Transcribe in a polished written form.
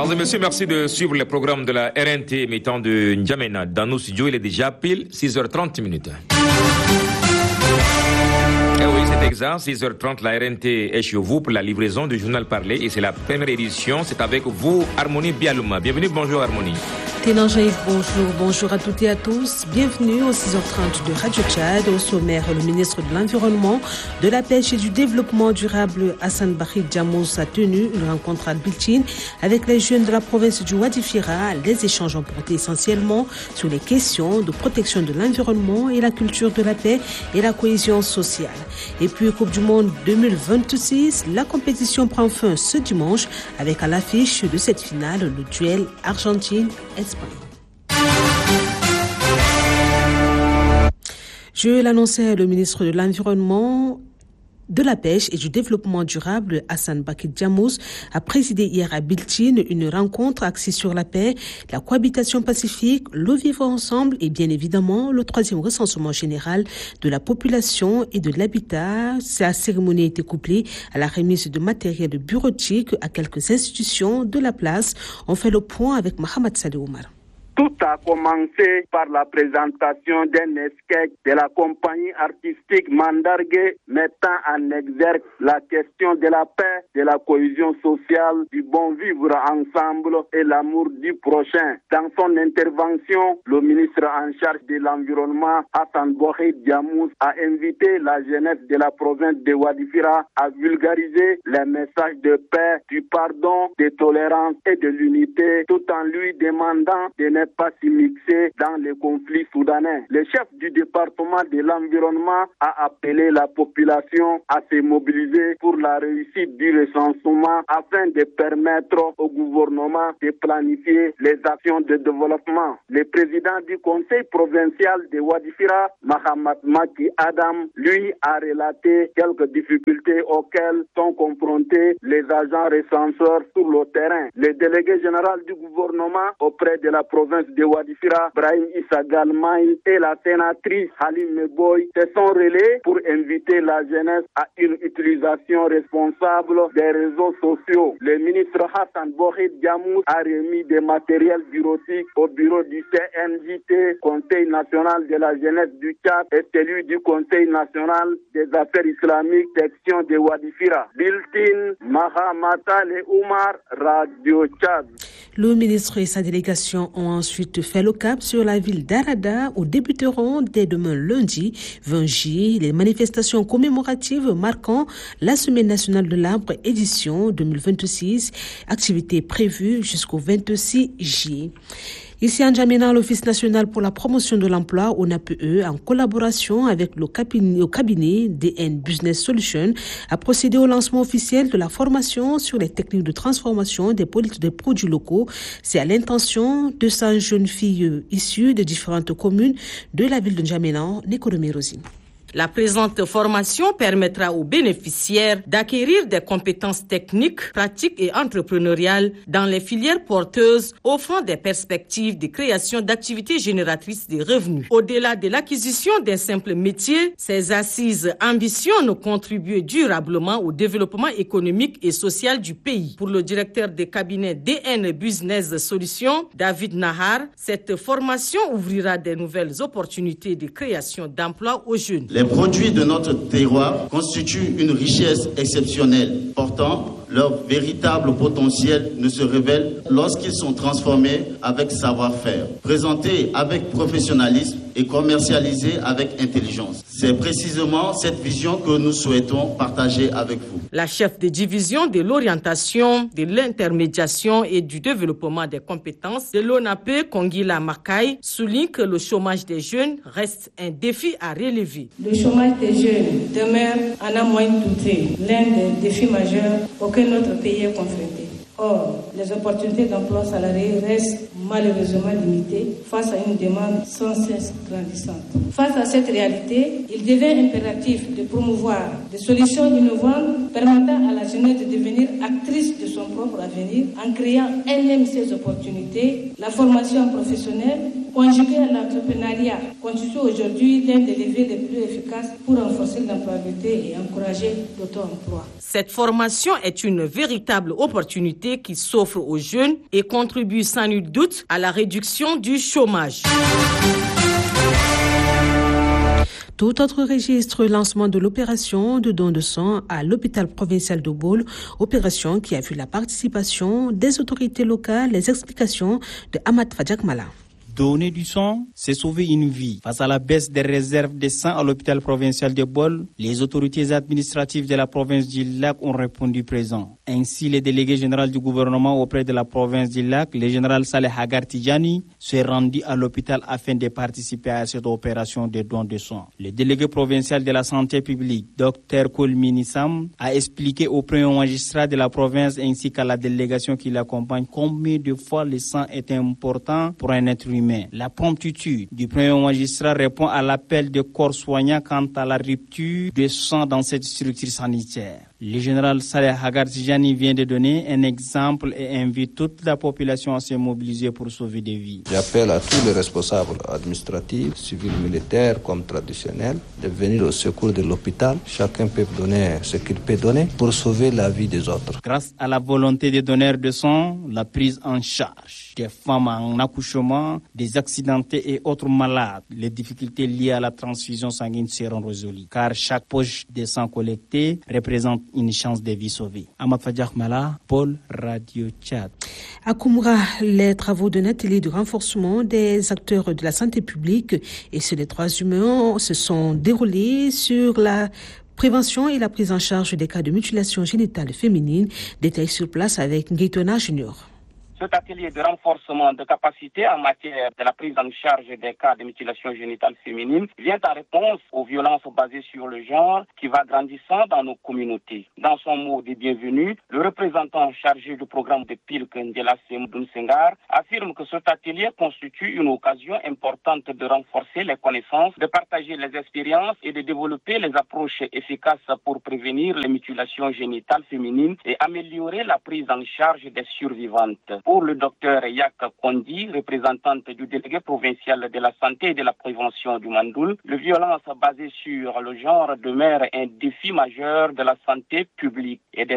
Mesdames et messieurs, merci de suivre le programme de la RNT émettant de N'Djamena. Dans nos studios, il est déjà pile 6h30 minutes. Eh oui, c'est exact, 6h30, la RNT est chez vous pour la livraison du journal parlé et c'est la première édition. C'est avec vous, Harmonie Bialouma. Bienvenue, bonjour Harmonie. Ténan Jaïf, bonjour à toutes et à tous. Bienvenue au 6h30 de Radio Tchad. Au sommaire, le ministre de l'Environnement, de la Pêche et du Développement durable, Hassan Bakri Djamous, a tenu une rencontre à Biltine avec les jeunes de la province du Wadi Fira. Les échanges ont porté essentiellement sur les questions de protection de l'environnement et la culture de la paix et la cohésion sociale. Et puis, Coupe du Monde 2026, la compétition prend fin ce dimanche avec à l'affiche de cette finale le duel Argentine-Espagne. Je l'annonçais, le ministre de l'Environnement, de la Pêche et du Développement durable, Hassan Bakri Djamous, a présidé hier à Biltine une rencontre axée sur la paix, la cohabitation pacifique, le vivre ensemble et bien évidemment le 3e recensement général de la population et de l'habitat. Sa cérémonie a été couplée à la remise de matériel bureautique à quelques institutions de la place. On fait le point avec Mohamed Saleh Omar. Tout a commencé par la présentation d'un sketch de la compagnie artistique Mandargué mettant en exergue la question de la paix, de la cohésion sociale, du bon vivre ensemble et l'amour du prochain. Dans son intervention, le ministre en charge de l'environnement, Hassan Bakri Djamous, a invité la jeunesse de la province de Wadi Fira à vulgariser les messages de paix, du pardon, de tolérance et de l'unité, tout en lui demandant de ne pas s'y mixer dans les conflits soudanais. Le chef du département de l'environnement a appelé la population à se mobiliser pour la réussite du recensement afin de permettre au gouvernement de planifier les actions de développement. Le président du conseil provincial de Wadi Fira, Mahamat Maki Adam, lui a relaté quelques difficultés auxquelles sont confrontés les agents recenseurs sur le terrain. Le délégué général du gouvernement auprès de la province de Wadi Fira, Brahim Issa Galmaï et la sénatrice Halim Meboy se sont relais pour inviter la jeunesse à une utilisation responsable des réseaux sociaux. Le ministre Hassan Bakri Djamous a remis des matériels bureautiques au bureau du CNJT, Conseil national de la jeunesse du Tchad, et celui du Conseil national des affaires islamiques, section de Wadi Fira. Biltine, Mahamata Le Oumar, Radio Tchad. Le ministre et sa délégation ont ensuite fait le cap sur la ville d'Arada où débuteront dès demain lundi 20 juillet les manifestations commémoratives marquant la Semaine nationale de l'arbre édition 2026, activité prévue jusqu'au 26 juillet. Ici à N'Djamena, l'Office national pour la promotion de l'emploi, ONAPE, en collaboration avec le cabinet DN Business Solutions, a procédé au lancement officiel de la formation sur les techniques de transformation des produits locaux. C'est à l'intention de 100 jeunes filles issues de différentes communes de la ville de N'Djamena, Nékodomé Rosine. La présente formation permettra aux bénéficiaires d'acquérir des compétences techniques, pratiques et entrepreneuriales dans les filières porteuses, offrant des perspectives de création d'activités génératrices de revenus. Au-delà de l'acquisition d'un simple métier, ces assises ambitionnent contribuer durablement au développement économique et social du pays. Pour le directeur des cabinets DN Business Solutions, David Nahar, cette formation ouvrira de nouvelles opportunités de création d'emplois aux jeunes. Les produits de notre terroir constituent une richesse exceptionnelle. Pourtant, leur véritable potentiel ne se révèle lorsqu'ils sont transformés avec savoir-faire, présentés avec professionnalisme et commercialisés avec intelligence. C'est précisément cette vision que nous souhaitons partager avec vous. La chef de division de l'orientation, de l'intermédiation et du développement des compétences de l'ONAPE, Kongila Makai, souligne que le chômage des jeunes reste un défi à relever. Le chômage des jeunes demeure, en a moins douté, l'un des défis majeurs auxquels notre pays est confronté. Or, les opportunités d'emploi salarié restent malheureusement limitées face à une demande sans cesse grandissante. Face à cette réalité, il devient impératif de promouvoir des solutions innovantes permettant à la jeunesse de devenir actrice de son propres à venir en créant elle-même ces opportunités. La formation professionnelle conjuguée à l'entrepreneuriat constitue aujourd'hui l'un des leviers les plus efficaces pour renforcer l'employabilité et encourager l'auto-emploi. Cette formation est une véritable opportunité qui s'offre aux jeunes et contribue sans nul doute à la réduction du chômage. Tout autre registre, lancement de l'opération de don de sang à l'hôpital provincial de Baol, opération qui a vu la participation des autorités locales, les explications de Ahmad Fadjakmala. Donner du sang, c'est sauver une vie. Face à la baisse des réserves de sang à l'hôpital provincial de Baol, les autorités administratives de la province du Lac ont répondu présent. Ainsi, le délégué général du gouvernement auprès de la province du Lac, le général Saleh Hagar Tidjani, s'est rendu à l'hôpital afin de participer à cette opération de don de sang. Le délégué provincial de la santé publique, Dr Koulmini Sam, a expliqué au premier magistrat de la province ainsi qu'à la délégation qui l'accompagne combien de fois le sang est important pour un être humain. La promptitude du premier magistrat répond à l'appel de corps soignants quant à la rupture de sang dans cette structure sanitaire. Le général Saleh Hagar Tidjani vient de donner un exemple et invite toute la population à se mobiliser pour sauver des vies. J'appelle à tous les responsables administratifs, civils, militaires comme traditionnels de venir au secours de l'hôpital. Chacun peut donner ce qu'il peut donner pour sauver la vie des autres. Grâce à la volonté des donneurs de sang, la prise en charge des femmes en accouchement, des accidentés et autres malades, les difficultés liées à la transfusion sanguine seront résolues. Car chaque poche de sang collecté représente une chance de vie sauvée. Ahmad Fadjakmala, Paul, Radio Tchad. À Koumoura, les travaux d'un atelier de renforcement des acteurs de la santé publique et sur les droits humains se sont déroulés sur la prévention et la prise en charge des cas de mutilation génitale féminine. Détails sur place avec Ngaitona Junior. Cet atelier de renforcement de capacité en matière de la prise en charge des cas de mutilation génitale féminine vient en réponse aux violences basées sur le genre qui va grandissant dans nos communautés. Dans son mot de bienvenue, le représentant chargé du programme de PILC Ndela Semoudou Senghar affirme que cet atelier constitue une occasion importante de renforcer les connaissances, de partager les expériences et de développer les approches efficaces pour prévenir les mutilations génitales féminines et améliorer la prise en charge des survivantes. Pour le docteur Yak Kondi, représentante du délégué provincial de la santé et de la prévention du Mandoul, les violences basées sur le genre demeurent un défi majeur de la santé publique et des